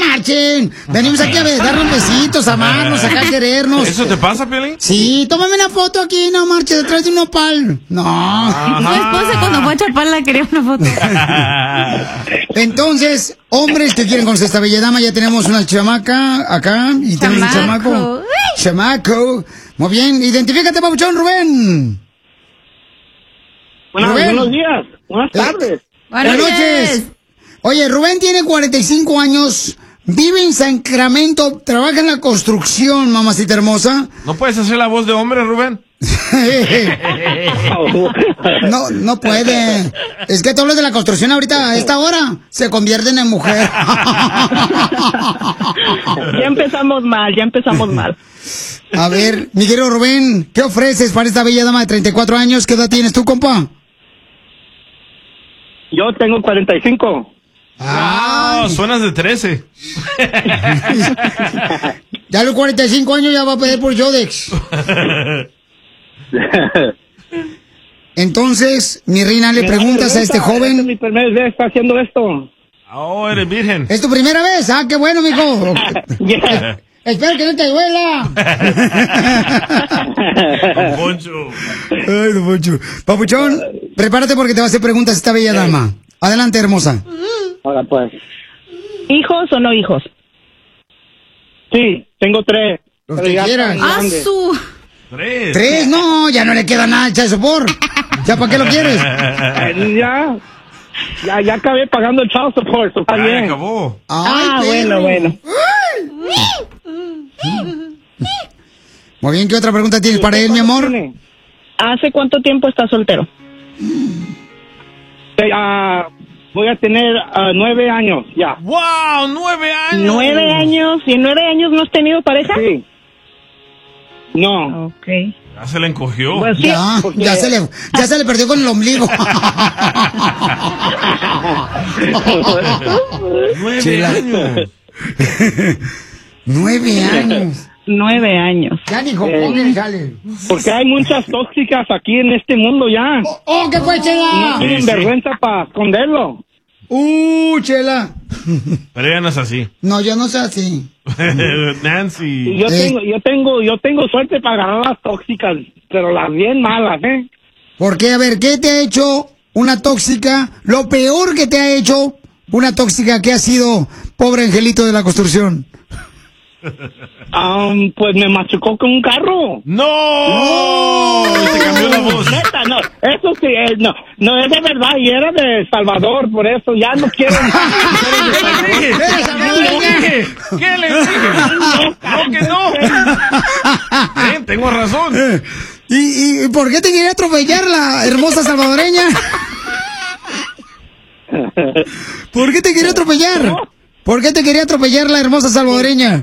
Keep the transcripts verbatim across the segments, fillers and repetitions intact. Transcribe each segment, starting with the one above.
marchen. Venimos aquí a darnos besitos, amarnos, acá a querernos. ¿Eso te pasa, Piolín? Sí, tómame una foto aquí, no marches, detrás de un nopal. No. Mi esposa cuando fue a Chapala quería una foto. Entonces, hombres que quieren conocer esta bella dama, ya tenemos una chamaca acá y tenemos un chamaco. Chamaco. Muy bien, identifícate, papuchón, Rubén. Bueno, buenos días, buenas tardes. Eh, buenas noches. Oye, Rubén tiene cuarenta y cinco años, vive en Sacramento, trabaja en la construcción, mamacita hermosa. ¿No puedes hacer la voz de hombre, Rubén? No, no puede. Es que todos los de la construcción ahorita, a esta hora, se convierten en mujer. Ya empezamos mal, ya empezamos mal. A ver, mi querido Rubén, ¿qué ofreces para esta bella dama de treinta y cuatro años? ¿Qué edad tienes tú, compa? Yo tengo cuarenta y cinco. Ah, suenas de trece. Ya a los cuarenta y cinco años ya va a pedir por Yodex. Entonces, mi reina, le preguntas a este joven. Es mi primera vez haciendo esto. Oh, eres virgen. ¿Es tu primera vez? Ah, qué bueno, mijo. Yeah. Espero que no te duela. Don Poncho. Ay, don Poncho. Papuchón, prepárate porque te va a hacer preguntas esta bella dama. Adelante, hermosa. Ahora pues. ¿Hijos o no hijos? Sí, tengo tres. Los que quieras. ¡Ah, su! Tres. Tres, no, ya no le queda nada al child support. ¿Ya para qué lo quieres? Eh, ya, ya, ya acabé pagando el child support, está Ay, bien. acabó. Ay, Ah, perro. bueno, bueno. Muy bien, ¿qué otra pregunta tienes para él, mi amor? ¿Hace cuánto tiempo estás soltero? Eh, ah, voy a tener ah, nueve años, ya. ¡Wow! ¡Nueve años! ¿Nueve años? ¿Y en nueve años no has tenido pareja? Sí. No. Ok. Ya se le encogió. Pues sí, Ya, porque- ya se le, ya se le perdió con el ombligo. ¡Nueve Chela. años! Nueve años. nueve años. Ya ni jopón sale. Porque hay muchas tóxicas aquí en este mundo ya. ¡Oh, oh, qué fue, No Chela! tienen sí. vergüenza para esconderlo. ¡Uh, Chela! Pero ella no es así. No, yo no sé así. Y Nancy. yo Eh. tengo, yo tengo, yo tengo suerte para agarrar las tóxicas, pero las bien malas, ¿eh? Porque, a ver, ¿qué te ha hecho una tóxica? Lo peor que te ha hecho una tóxica que ha sido, pobre angelito de la construcción. Um, pues me machucó con un carro. ¡No! Y te cambió la voz. Neta, no, eso sí, eh, no, no es de verdad, y era de Salvador, por eso ya no quiero. ¿Qué le dije? ¿Qué le dije? ¿Qué le dije? No, que no. Eh, tengo razón. ¿Y, ¿Y por qué te quería atropellar la hermosa salvadoreña? ¿Por qué te quería atropellar? ¿Por qué te quería atropellar la hermosa salvadoreña?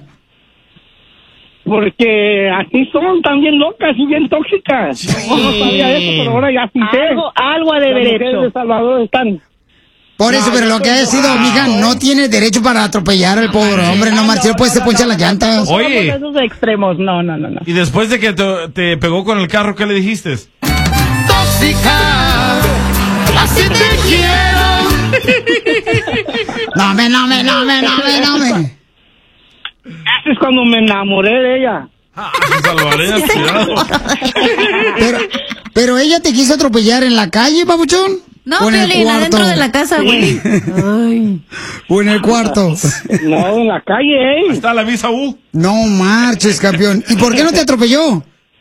Porque así son, también locas y bien tóxicas. No, no sabía eso, pero ahora ya sí sé. Algo, algo ha de Las haber mujeres hecho. de Salvador están. Por eso, No, pero yo lo que ha soy- sido, mija, no tiene derecho para atropellar al pobre hombre. No, Marcelo, pues se poncha las llantas. Oye. Somos esos extremos. No, no, no, no. Y después de que te, te pegó con el carro, ¿qué le dijiste? Tóxica, así te quiero. No me, no me, no me, no me, no me. Eso es cuando me enamoré de ella. Ah, salvadoreñas, cuidado. Pero, pero ella te quiso atropellar en la calle, papuchón. No, ¿O en el Piolín, cuarto? adentro de la casa, güey. Ay. ¿O en el cuarto? No, en la calle, Ahí ¿eh? está la visa U. No marches, campeón. ¿Y por qué no te atropelló?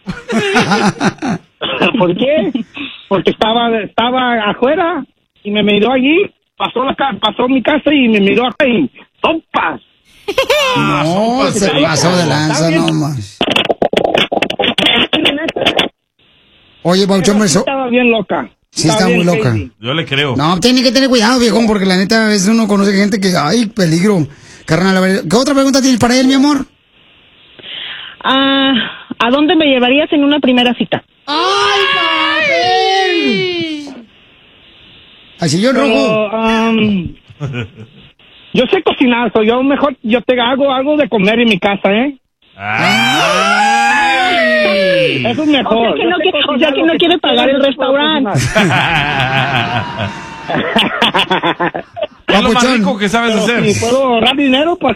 ¿Por qué? Porque estaba, estaba afuera y me miró allí, pasó la ca- pasó mi casa y me miró acá y ¡sopas! No, se pasó de lanza, no más. Oye, papuchón, eso. Estaba bien loca. Sí, está bien muy loca. crazy. Yo le creo. No, tiene que tener cuidado, viejón, porque la neta a veces uno conoce gente que, ay, peligro. Carnal, a ver, ¿qué otra pregunta tienes para él, mi amor? Ah, ¿a dónde me llevarías en una primera cita? ¡Ay, papel! Al sillón rojo. Pero, um, yo sé cocinar, so yo mejor, yo te hago algo de comer en mi casa, ¿eh? Ay. Eso es mejor. O sea que no Yo sé quiere- cocinar ya que lo no quiere tú pagar el quieres, yo puedo restaurante. cocinar. ¿Qué es lo más Papuchón. rico que sabes Pero hacer? si puedo ahorrar dinero, pues